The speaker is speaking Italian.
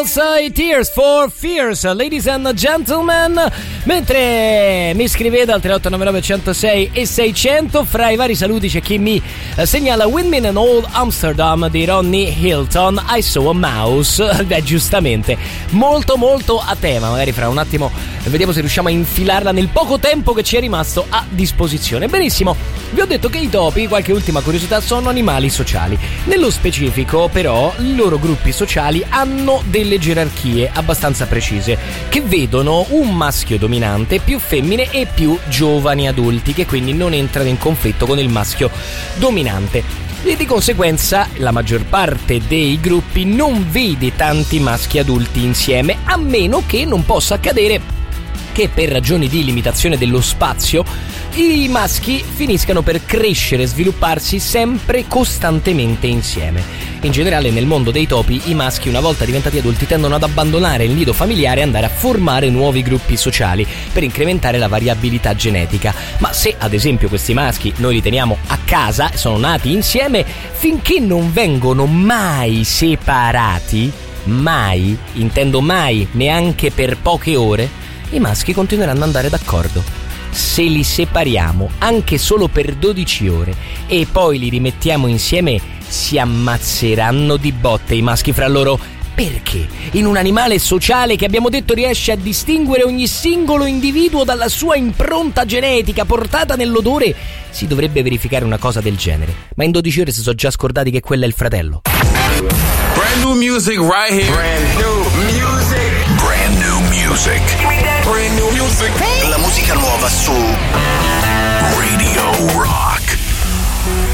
Animals, Tears for Fears, ladies and gentlemen. Mentre mi scrivete al 3899 106 e 600, fra i vari saluti c'è chi mi segnala Windmill in Old Amsterdam di Ronnie Hilton, I Saw a Mouse. Beh, giustamente, molto molto a tema. Magari fra un attimo vediamo se riusciamo a infilarla nel poco tempo che ci è rimasto a disposizione. Benissimo, vi ho detto che i topi, qualche ultima curiosità, sono animali sociali. Nello specifico però i loro gruppi sociali hanno delle gerarchie abbastanza precise che vedono un maschio dominante, più femmine e più giovani adulti, che quindi non entrano in conflitto con il maschio dominante. E di conseguenza la maggior parte dei gruppi non vede tanti maschi adulti insieme, a meno che non possa accadere che per ragioni di limitazione dello spazio i maschi finiscano per crescere e svilupparsi sempre costantemente insieme. In generale nel mondo dei topi i maschi, una volta diventati adulti, tendono ad abbandonare il nido familiare e andare a formare nuovi gruppi sociali per incrementare la variabilità genetica. Ma se ad esempio questi maschi noi li teniamo a casa, sono nati insieme, finché non vengono mai separati, mai, intendo mai, neanche per poche ore, i maschi continueranno ad andare d'accordo. Se li separiamo anche solo per 12 ore e poi li rimettiamo insieme, si ammazzeranno di botte i maschi fra loro. Perché? In un animale sociale che abbiamo detto riesce a distinguere ogni singolo individuo dalla sua impronta genetica portata nell'odore, si dovrebbe verificare una cosa del genere. Ma in 12 ore si sono già scordati che quello è il fratello. Brand new music right here. Brand new music. Brand new music. Brand new music. La musica nuova su Radio Rock.